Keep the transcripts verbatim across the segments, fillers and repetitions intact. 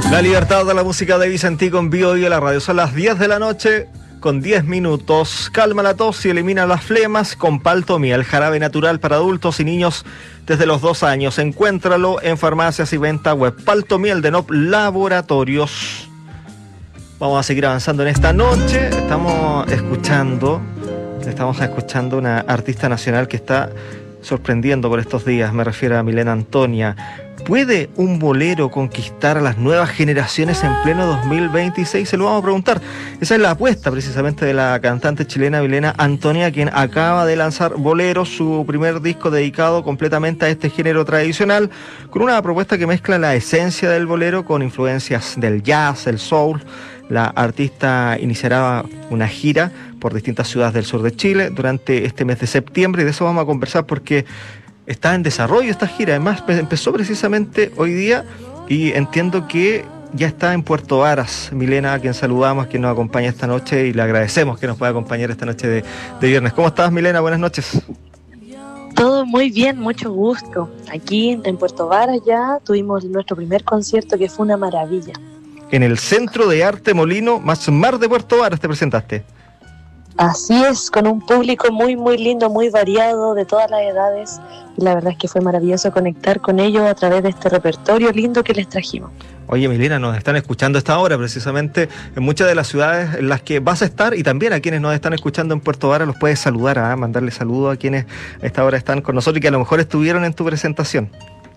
La libertad de la música de Vicentico en vivo y en la radio. Son las diez de la noche con diez minutos. Calma la tos y elimina las flemas con Paltomiel, jarabe natural para adultos y niños desde los dos años. Encuéntralo en farmacias y venta web. Paltomiel de Nop Laboratorios. Vamos a seguir avanzando en esta noche. Estamos escuchando, estamos escuchando una artista nacional que está sorprendiendo por estos días. Me refiero a Milena Antonia. ¿Puede un bolero conquistar a las nuevas generaciones en pleno dos mil veintiséis? Se lo vamos a preguntar. Esa es la apuesta precisamente de la cantante chilena Milena Antonia, quien acaba de lanzar Bolero, su primer disco dedicado completamente a este género tradicional, con una propuesta que mezcla la esencia del bolero con influencias del jazz, el soul. La artista iniciará una gira por distintas ciudades del sur de Chile durante este mes de septiembre, y de eso vamos a conversar porque está en desarrollo esta gira. Además, empezó precisamente hoy día y entiendo que ya está en Puerto Varas. Milena, a quien saludamos, quien nos acompaña esta noche, y le agradecemos que nos pueda acompañar esta noche de, de viernes. ¿Cómo estás, Milena? Buenas noches. Todo muy bien, mucho gusto. Aquí en Puerto Varas ya tuvimos nuestro primer concierto, que fue una maravilla. En el Centro de Arte Molino Más Mar de Puerto Varas te presentaste. Así es, con un público muy muy lindo, muy variado, de todas las edades, y la verdad es que fue maravilloso conectar con ellos a través de este repertorio lindo que les trajimos. Oye, Milena, nos están escuchando a esta hora precisamente en muchas de las ciudades en las que vas a estar, y también a quienes nos están escuchando en Puerto Varas los puedes saludar, ¿eh? Mandarle saludos a quienes a esta hora están con nosotros y que a lo mejor estuvieron en tu presentación.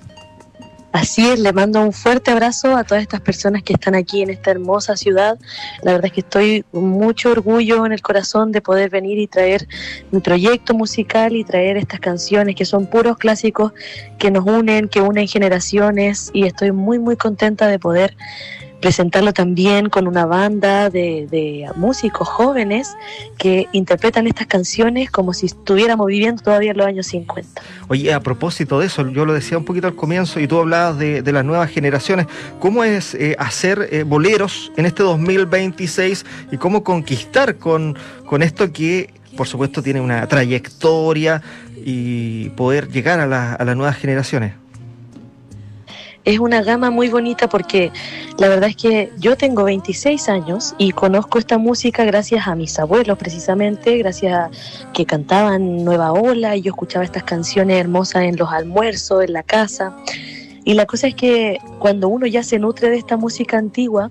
Así es, le mando un fuerte abrazo a todas estas personas que están aquí en esta hermosa ciudad. La verdad es que estoy con mucho orgullo en el corazón de poder venir y traer mi proyecto musical y traer estas canciones que son puros clásicos que nos unen, que unen generaciones, y estoy muy muy contenta de poder presentarlo también con una banda de, de músicos jóvenes que interpretan estas canciones como si estuviéramos viviendo todavía en los años cincuenta. Oye, a propósito de eso, yo lo decía un poquito al comienzo y tú hablabas de, de las nuevas generaciones. ¿Cómo es eh, hacer eh, boleros en este dos mil veintiséis y cómo conquistar con, con esto que, por supuesto, tiene una trayectoria, y poder llegar a, la, a las nuevas generaciones? Es una gama muy bonita porque la verdad es que yo tengo veintiséis años y conozco esta música gracias a mis abuelos, precisamente, gracias a que cantaban Nueva Ola, y yo escuchaba estas canciones hermosas en los almuerzos, en la casa. Y la cosa es que cuando uno ya se nutre de esta música antigua,